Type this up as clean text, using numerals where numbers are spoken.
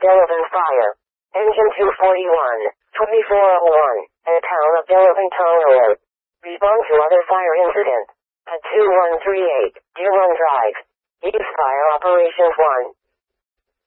Delavan Fire. Engine 241, 2401, and town of Delavan Tonga. Respond to other fire incident at 2138, Deer Run Drive. Use Fire Operations 1.